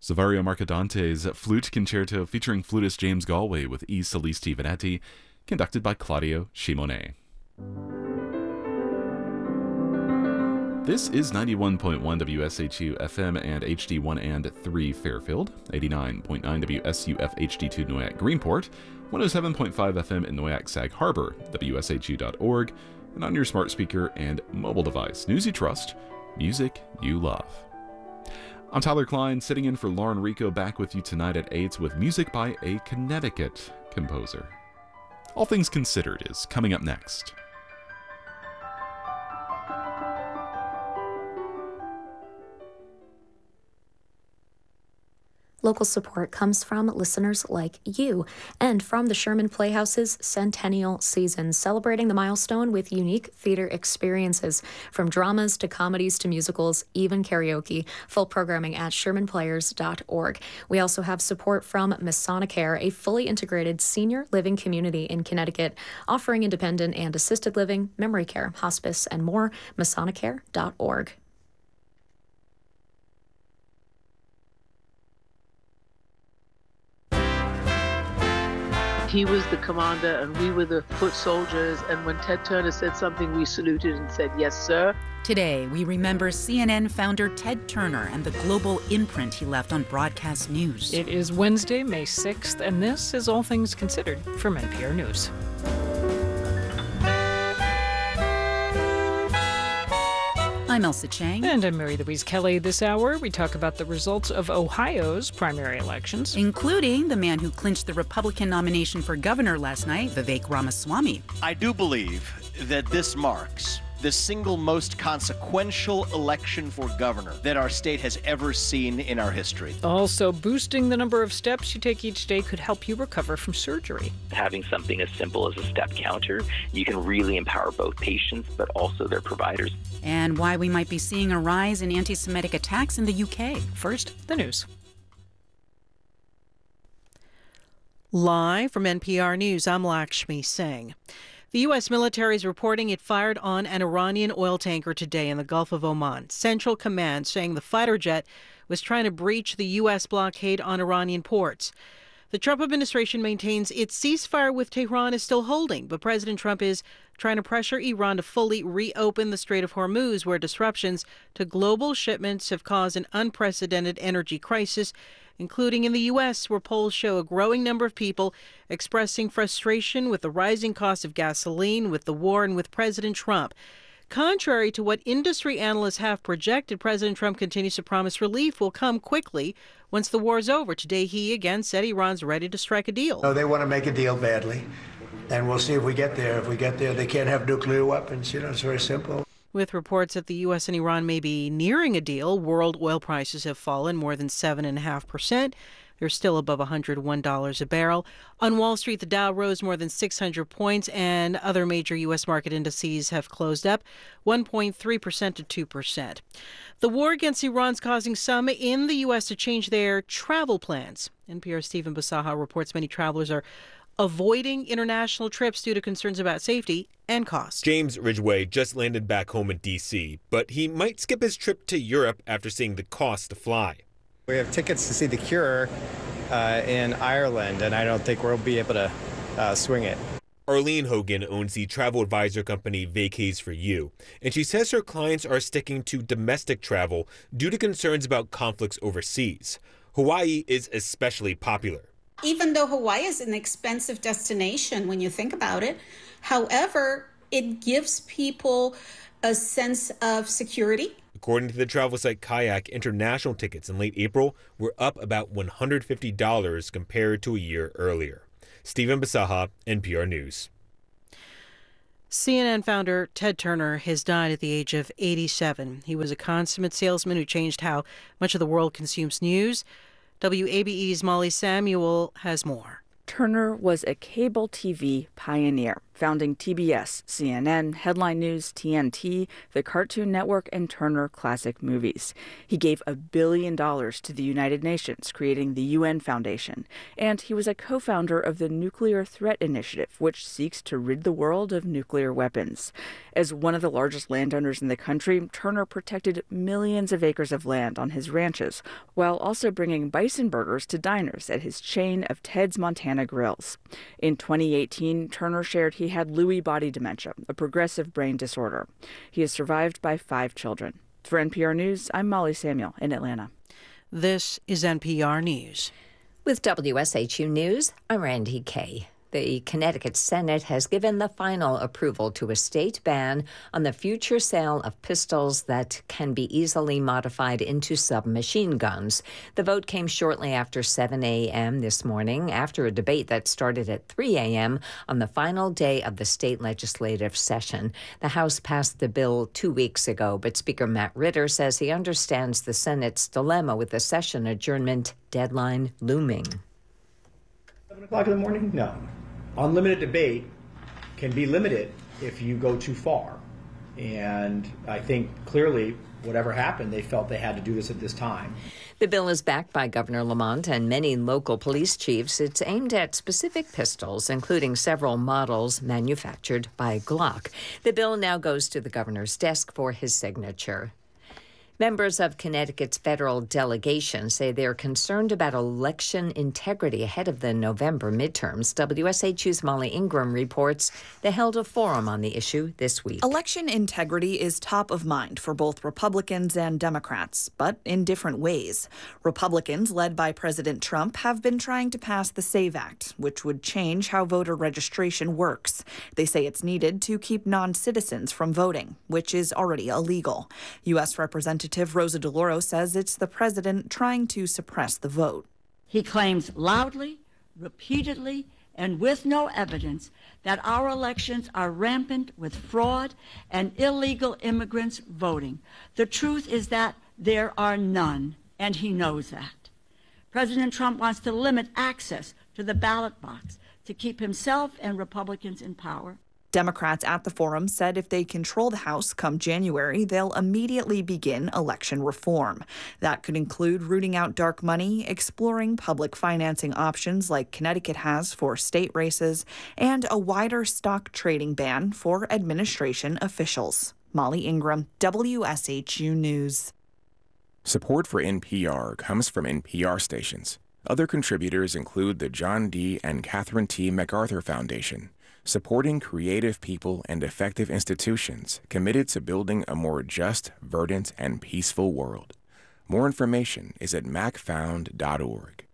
Savario Mercadante's Flute Concerto featuring flutist James Galway with E Solisti Venetti, conducted by Claudio Simonet. This is 91.1 WSHU FM and HD1 and 3 Fairfield, 89.9 WSUF HD2 Noyac Greenport, 107.5 FM in Noyac Sag Harbor, WSHU.org, and on your smart speaker and mobile device. News you trust, music you love. I'm Tyler Klein, sitting in for Lauren Rico, back with you tonight at 8 with music by a Connecticut composer. All Things Considered is coming up next. Local support comes from listeners like you and from the Sherman Playhouse's Centennial Season, celebrating the milestone with unique theater experiences, from dramas to comedies to musicals, even karaoke. Full programming at shermanplayers.org. We also have support from Massonicare, a fully integrated senior living community in Connecticut, offering independent and assisted living, memory care, hospice, and more. Massonicare.org. He was the commander and we were the foot soldiers, and when Ted Turner said something, we saluted and said, "Yes, sir." Today, we remember CNN founder Ted Turner and the global imprint he left on broadcast news. It is Wednesday, May 6th, and this is All Things Considered from NPR News. I'm Elsa Chang. And I'm Mary Louise Kelly. This hour, we talk about the results of Ohio's primary elections, including the man who clinched the Republican nomination for governor last night, Vivek Ramaswamy. I do believe that this marks the single most consequential election for governor that our state has ever seen in our history. Also, boosting the number of steps you take each day could help you recover from surgery. Having something as simple as a step counter, you can really empower both patients but also their providers. And why we might be seeing a rise in anti-Semitic attacks in the UK. First, the news. Live from NPR News, I'm Lakshmi Singh. The U.S. military is reporting it fired on an Iranian oil tanker today in the Gulf of Oman. Central Command saying the fighter jet was trying to breach the U.S. blockade on Iranian ports. The Trump administration maintains its ceasefire with Tehran is still holding, but President Trump is trying to pressure Iran to fully reopen the Strait of Hormuz, where disruptions to global shipments have caused an unprecedented energy crisis, including in the U.S., where polls show a growing number of people expressing frustration with the rising cost of gasoline, with the war, and with President Trump. Contrary to what industry analysts have projected, President Trump continues to promise relief will come quickly once the war is over. Today, he again said Iran's ready to strike a deal. No, they want to make a deal badly, and we'll see if we get there. If we get there, they can't have nuclear weapons. It's very simple. With reports that the U.S. and Iran may be nearing a deal, world oil prices have fallen more than 7.5%. They're still above $101 a barrel. On Wall Street, the Dow rose more than 600 points, and other major U.S. market indices have closed up 1.3% to 2%. The war against Iran's causing some in the U.S. to change their travel plans. NPR's Stephen Basaha reports many travelers are avoiding international trips due to concerns about safety and cost. James Ridgway just landed back home in D.C., but he might skip his trip to Europe after seeing the cost to fly. We have tickets to see The Cure in Ireland, and I don't think we'll be able to swing it. Arlene Hogan owns the travel advisor company Vacays for You, and she says her clients are sticking to domestic travel due to concerns about conflicts overseas. Hawaii is especially popular. Even though Hawaii is an expensive destination when you think about it, however, it gives people a sense of security. According to the travel site Kayak, international tickets in late April were up about $150 compared to a year earlier. Stephen Basaha, NPR News. CNN founder Ted Turner has died at the age of 87. He was a consummate salesman who changed how much of the world consumes news. WABE's Molly Samuel has more. Turner was a cable TV pioneer, founding TBS, CNN, Headline News, TNT, the Cartoon Network, and Turner Classic Movies. He gave $1 billion to the United Nations, creating the UN Foundation. And he was a co-founder of the Nuclear Threat Initiative, which seeks to rid the world of nuclear weapons. As one of the largest landowners in the country, Turner protected millions of acres of land on his ranches, while also bringing bison burgers to diners at his chain of Ted's Montana Grills. In 2018, Turner shared he had Lewy body dementia, a progressive brain disorder. He is survived by 5 children. For NPR News, I'm Molly Samuel in Atlanta. This is NPR News. With WSHU News, I'm Randy Kay. The Connecticut Senate has given the final approval to a state ban on the future sale of pistols that can be easily modified into submachine guns. The vote came shortly after 7 a.m. this morning, after a debate that started at 3 a.m. on the final day of the state legislative session. The House passed the bill 2 weeks ago, but Speaker Matt Ritter says he understands the Senate's dilemma with the session adjournment deadline looming. 7 o'clock in the morning? No. Unlimited debate can be limited if you go too far. And I think clearly, whatever happened, they felt they had to do this at this time. The bill is backed by Governor Lamont and many local police chiefs. It's aimed at specific pistols, including several models manufactured by Glock. The bill now goes to the governor's desk for his signature. Members of Connecticut's federal delegation say they're concerned about election integrity ahead of the November midterms. WSHU's Molly Ingram reports they held a forum on the issue this week. Election integrity is top of mind for both Republicans and Democrats, but in different ways. Republicans, led by President Trump, have been trying to pass the SAVE Act, which would change how voter registration works. They say it's needed to keep non-citizens from voting, which is already illegal. U.S. Representative Rosa DeLauro says it's the president trying to suppress the vote. He claims loudly, repeatedly, and with no evidence that our elections are rampant with fraud and illegal immigrants voting. The truth is that there are none, and he knows that. President Trump wants to limit access to the ballot box to keep himself and Republicans in power. Democrats at the forum said if they control the House come January, they'll immediately begin election reform. That could include rooting out dark money, exploring public financing options like Connecticut has for state races, and a wider stock trading ban for administration officials. Molly Ingram, WSHU News. Support for NPR comes from NPR stations. Other contributors include the John D. and Catherine T. MacArthur Foundation, supporting creative people and effective institutions committed to building a more just, verdant, and peaceful world. More information is at macfound.org.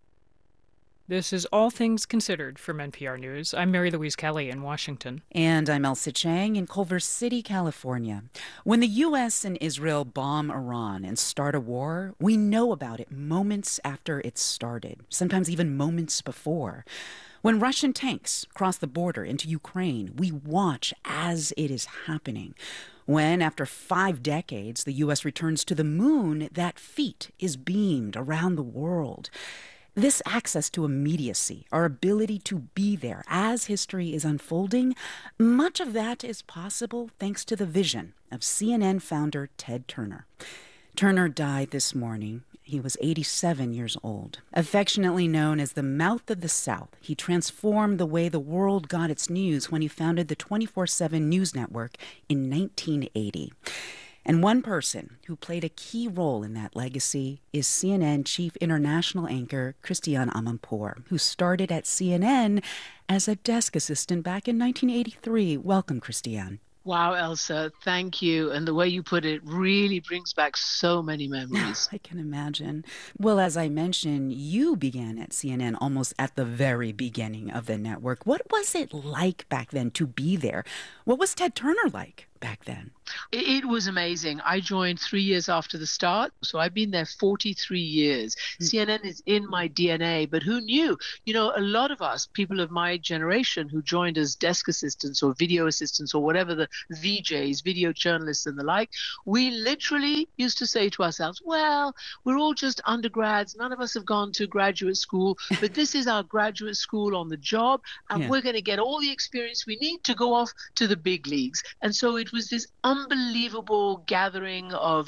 This is All Things Considered from NPR News. I'm Mary Louise Kelly in Washington. And I'm Elsa Chang in Culver City, California. When the U.S. and Israel bomb Iran and start a war, we know about it moments after it started, sometimes even moments before. When Russian tanks cross the border into Ukraine, we watch as it is happening. When, after 5 decades, the U.S. returns to the moon, that feat is beamed around the world. This access to immediacy, our ability to be there as history is unfolding, much of that is possible thanks to the vision of CNN founder Ted Turner. Turner died this morning. He was 87 years old. Affectionately known as the Mouth of the South, he transformed the way the world got its news when he founded the 24/7 News Network in 1980. And one person who played a key role in that legacy is CNN chief international anchor Christiane Amanpour, who started at CNN as a desk assistant back in 1983. Welcome, Christiane. Wow, Elsa, thank you. And the way you put it really brings back so many memories. I can imagine. Well, as I mentioned, you began at CNN almost at the very beginning of the network. What was it like back then to be there? What was Ted Turner like back then? It was amazing. I joined 3 years after the start, so I've been there 43 years. CNN is in my DNA, but who knew? You know, a lot of us, people of my generation who joined as desk assistants or video assistants or whatever, the VJs, video journalists and the like, we literally used to say to ourselves, well, we're all just undergrads. None of us have gone to graduate school, but this is our graduate school on the job, and we're going to get all the experience we need to go off to the big leagues. And so it was this unbelievable gathering of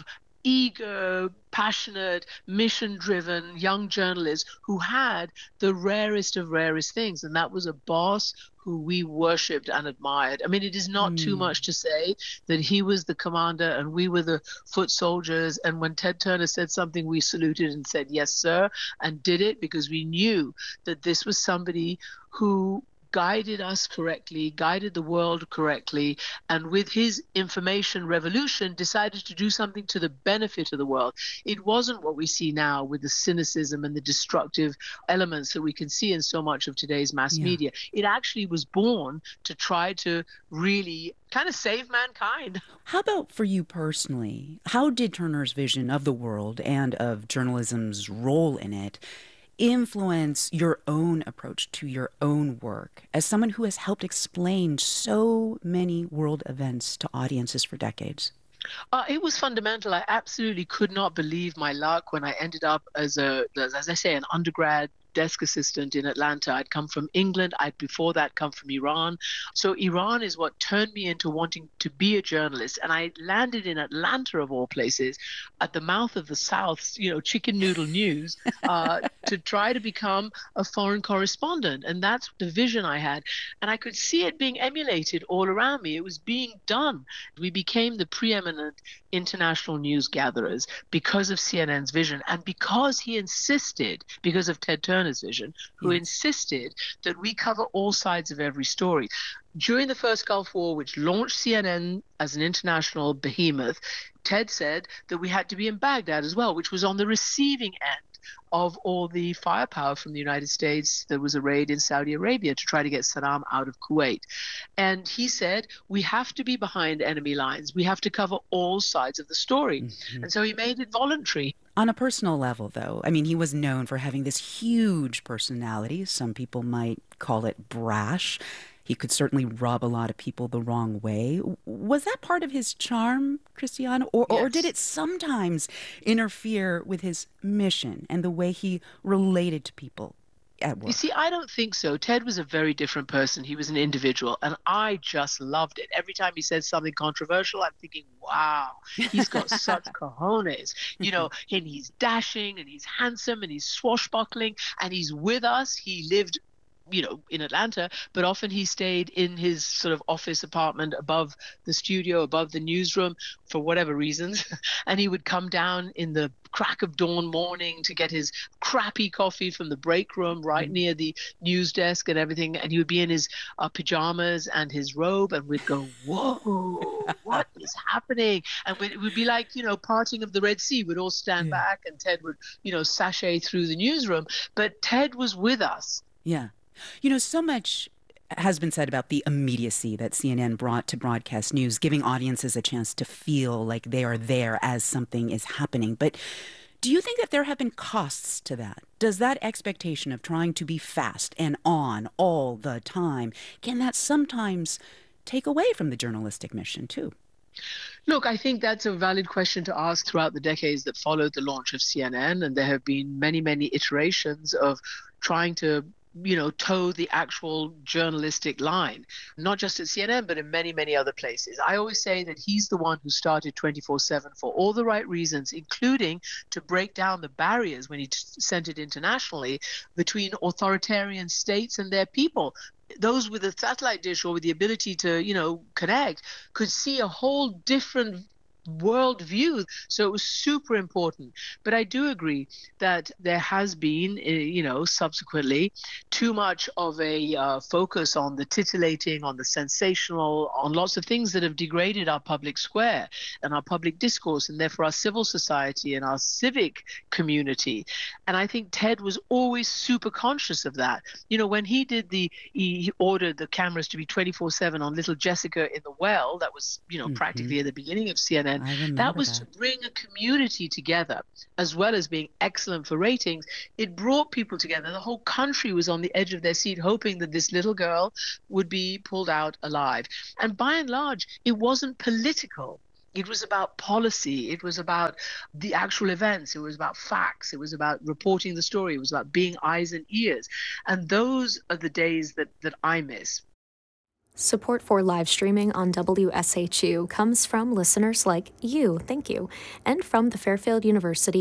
eager, passionate, mission-driven young journalists who had the rarest of rarest things, and that was a boss who we worshipped and admired. I mean, it is not too much to say that he was the commander and we were the foot soldiers, and when Ted Turner said something, we saluted and said, yes, sir, and did it because we knew that this was somebody who guided us correctly, guided the world correctly, and with his information revolution decided to do something to the benefit of the world. It wasn't what we see now with the cynicism and the destructive elements that we can see in so much of today's mass media. It actually was born to try to really kind of save mankind. How about for you personally? How did Turner's vision of the world and of journalism's role in it influence your own approach to your own work as someone who has helped explain so many world events to audiences for decades? It was fundamental. I absolutely could not believe my luck when I ended up as I say, an undergrad desk assistant in Atlanta. I'd come from England. I'd before that come from Iran. So Iran is what turned me into wanting to be a journalist. And I landed in Atlanta, of all places, at the mouth of the South's, chicken noodle news, to try to become a foreign correspondent. And that's the vision I had. And I could see it being emulated all around me. It was being done. We became the preeminent international news gatherers because of CNN's vision and because he insisted, because of Ted Turner's vision, who insisted that we cover all sides of every story. During the first Gulf War, which launched CNN as an international behemoth, Ted said that we had to be in Baghdad as well, which was on the receiving end of all the firepower from the United States. There was a raid in Saudi Arabia to try to get Saddam out of Kuwait. And he said, we have to be behind enemy lines. We have to cover all sides of the story. Mm-hmm. And so he made it voluntary. On a personal level, though, I mean, he was known for having this huge personality. Some people might call it brash. He could certainly rub a lot of people the wrong way. Was that part of his charm, Christiane? Or did it sometimes interfere with his mission and the way he related to people at work? You see, I don't think so. Ted was a very different person. He was an individual, and I just loved it. Every time he said something controversial, I'm thinking, wow, he's got such cojones, and he's dashing, and he's handsome, and he's swashbuckling, and he's with us. He lived in Atlanta, but often he stayed in his sort of office apartment above the studio, above the newsroom for whatever reasons. And he would come down in the crack of dawn morning to get his crappy coffee from the break room right near the news desk and everything. And he would be in his pajamas and his robe, and we'd go, whoa, what is happening? And it would be like, parting of the Red Sea. We'd all stand back and Ted would, sashay through the newsroom. But Ted was with us. Yeah. So much has been said about the immediacy that CNN brought to broadcast news, giving audiences a chance to feel like they are there as something is happening. But do you think that there have been costs to that? Does that expectation of trying to be fast and on all the time, can that sometimes take away from the journalistic mission too? Look, I think that's a valid question to ask throughout the decades that followed the launch of CNN. And there have been many, many iterations of trying to toe the actual journalistic line, not just at CNN, but in many, many other places. I always say that he's the one who started 24/7 for all the right reasons, including to break down the barriers when he sent it internationally between authoritarian states and their people. Those with a satellite dish or with the ability to, connect could see a whole different worldview. So it was super important. But I do agree that there has been, subsequently too much of a focus on the titillating, on the sensational, on lots of things that have degraded our public square and our public discourse, and therefore our civil society and our civic community. And I think Ted was always super conscious of that. When he ordered the cameras to be 24/7 on little Jessica in the well, that was, practically at the beginning of CNN. That was to bring a community together, as well as being excellent for ratings. It brought people together. The whole country was on the edge of their seat, hoping that this little girl would be pulled out alive. And by and large, it wasn't political. It was about policy. It was about the actual events. It was about facts. It was about reporting the story. It was about being eyes and ears. And those are the days that I miss. Support for live streaming on WSHU comes from listeners like you. Thank you. And from the Fairfield University